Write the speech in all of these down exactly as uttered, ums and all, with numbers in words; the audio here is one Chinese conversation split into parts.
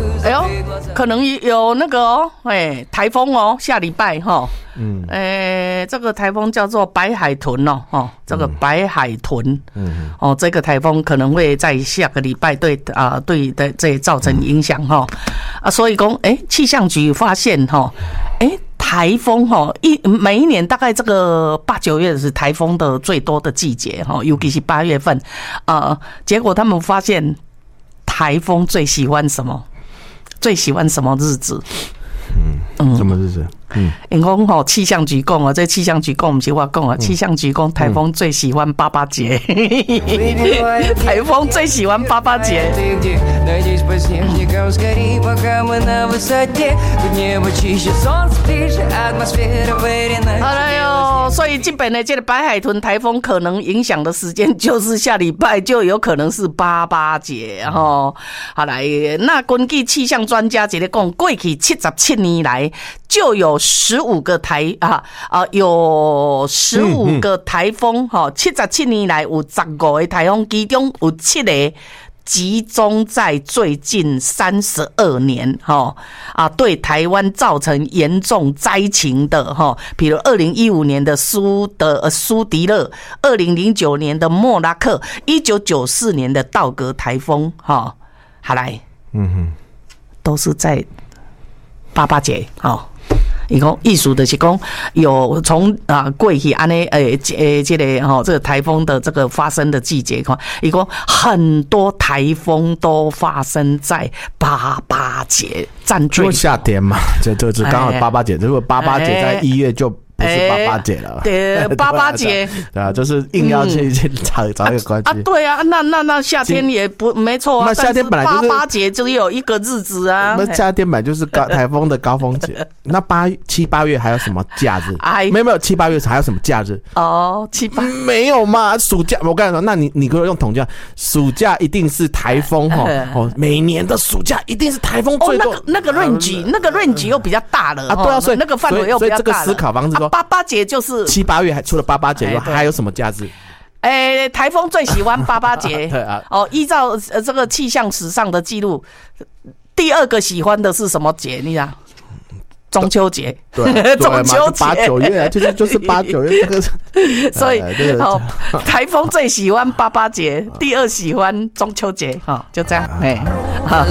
哎呦，可能有那个哦，哎，台风哦，下礼拜哈，嗯，哎，这个台风叫做白海豚哦，哦，这个白海豚，嗯，哦，这个台风可能会在下个礼拜对啊、呃、对的这造成影响哈，啊，所以讲，哎，气象局发现哈，哎。台风哈一每一年大概这个八九月是台风的最多的季节哈，尤其是八月份，呃，结果他们发现台风最喜欢什么？最喜欢什么日子？ 嗯，什么日子？嗯， 因讲吼气象局讲啊，这气象局讲不是我讲啊，气象局讲台风最喜欢八八节，台风最喜欢八八节。好了哟，所以基本的这个白海豚台风可能影响的时间就是下礼拜，就有可能是八八节哈。好来，那根据气象专家一个讲，过去七十七年来就有十五个台啊啊，有十五个台风哈，七十七年来有十五个台风，其中有七个集中在最近三十二年哈啊，对台湾造成严重灾情的哈，比如二零一五年的苏德呃苏迪勒，二零零九年的莫拉克，一九九四年的道格台风哈，好来，嗯哼，都是在八八节哈。伊讲意思就是讲有从啊过去安尼诶诶这个吼这个台风的这个发生的季节看，伊讲很多台风都发生在八八节，占据。 就夏天嘛，这就是刚好八八节。如果八八节在一月就不是八八节了， 对，八八节， 对啊，就是硬要去去找找一个关系啊，对啊，那那那夏天也不没错啊， 那夏天本来就是八八节只有一个日子啊， 那夏天本来就是高台风的高峰节，那八七八月还有什么假日？哎，没有没有，七八月还有什么假日？ 哦，七八没有嘛，暑假我跟你说，那你你给我用统计，暑假一定是台风哈，哦，每年的暑假一定是台风最多， 哦，那个那个 range 那个 range 又比较大了啊，对啊，所以那个范围又比较大了， 所以这个思考方式说。 八八节就是七八月，还除了八八节以外，还有什么假日？ 哎、欸，台风最喜欢八八节。 对啊， 哦，依照呃这个气象史上的记录，第二个喜欢的是什么节？你讲中秋节。 对， 中秋节八九月，就是就是八九月这个。 所以哦，台风最喜欢八八节，第二喜欢中秋节。哈、哦，就这样。哎、欸。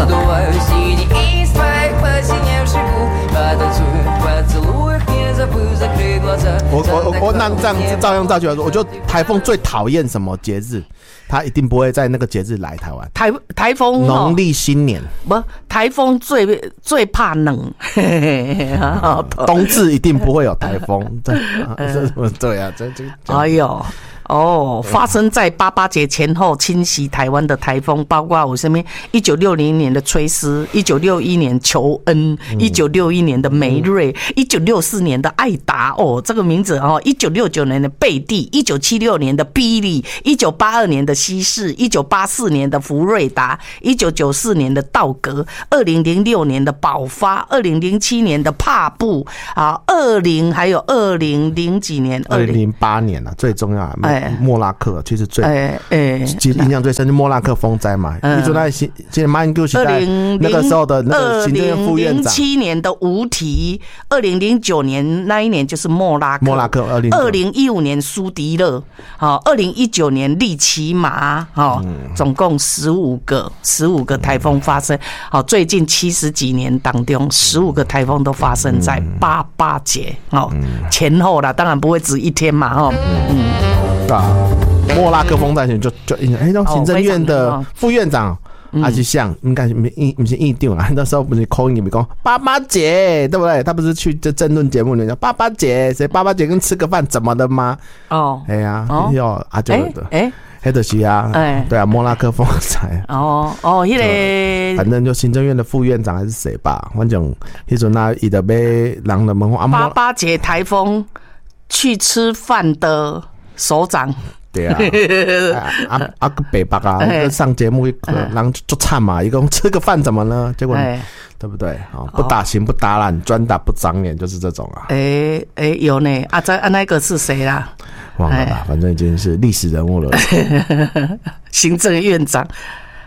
我我我那这样子照样造句来说，我就台风最讨厌什么节日？他一定不会在那个节日来台湾。 台台风农历新年不，台风最最怕冷， 冬至一定不会有台风。对对啊，这这哎呦。哦，发生在八八节前后侵袭台湾的台风，包括我身边一九六零年的崔斯，一九六一年裘恩，一九六一年的梅瑞，一九六四年的艾达，哦，这个名字哦，一九六九年的贝蒂，一九七六年的比利，一九八二年的西式，一九八四年的福瑞达，一九九四年的道格，二零零六年的宝发，二零零七年的帕布啊，二零还有二零零几年， 二零零八年啊，最重要啊。哎莫拉克其实最，哎哎，其实印象最深就莫拉克风灾嘛。你说那现现在马英九时代那个时候的那个行政院副院长，二零零七年的无题，二零零九年那一年就是莫拉克， 莫拉克二零二零一五年苏迪勒，好，二零一九年利奇马，好，总共十五个十五个台风发生。好，最近七十几年当中，十五个台风都发生在八八节，哦，前后啦，当然不会只一天嘛，哦，嗯。 啊，莫拉克风灾前就就印象，哎，那行政院的副院长还是像应该是印不是印定啊，那时候不是口音里面讲八八节，对不对？他不是去这争论节目里面讲八八节，谁八八节跟吃个饭怎么的吗？哦，哎呀，有阿舅的，哎，黑的西啊，哎，对啊，莫拉克风灾， 哦哦，那个反正就行政院的副院长还是谁吧，反正那时候那伊的被人的门八八节台风去吃饭的。首长对啊，啊啊个北北啊，上节目一个人就惨嘛，一个吃个饭怎么呢？结果对不对？不打行不打烂，专打不长脸，就是这种啊。 哎哎，有呢，啊，这啊那个是谁啦？ 忘了啦，反正已经是历史人物了。 行政院长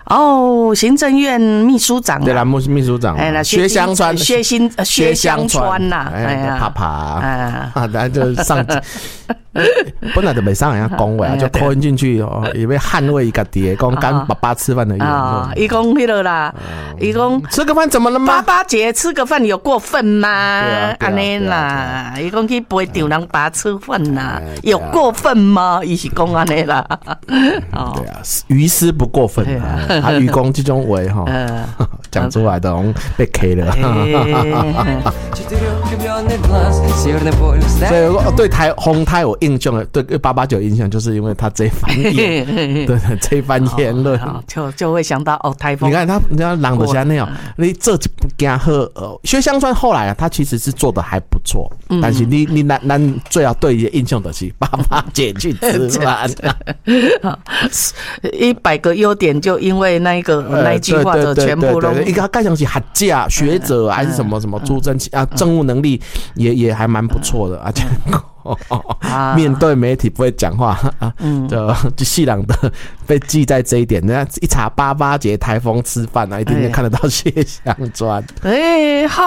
哦，行政院秘书长、啊， 对啦，秘秘书长，哎，薛香川， 薛新薛香川呐， 哎呀，啪啪啊，啊，然后就上，本来就没上人家恭维啊，就 call 进去哦，也被捍卫一个爹，讲跟爸爸吃饭的原啊，伊讲迄个啦，伊讲吃个饭怎么了吗？ 爸爸节吃个饭有过分吗？安尼啦，伊讲去陪丈人爸吃饭呐，有过分吗？伊是讲安尼啦， 哦，对啊，于私不过分啊。他愚公这种话哈，讲出来的我们被 K 了。所以我对台红台有印象的，对八八九印象，就是因为他这番言，对这番言论， 就就会想到哦，台风。 你看他，你看朗的像那样，你这就不惊喝。呃，薛香川后来啊，他其实是做的还不错，但是你你咱咱最要对伊印象的是八八姐去吃饭， 一百个优点就因为那一个那一句话的全部都一个盖上去学者学者还是什么什么朱正啊，政务能力也也还蛮不错的，而且面对媒体不会讲话啊，就就细朗的被记在这一点。人家一查八八节台风吃饭啊，一定就看得到谢香川。 哎，好。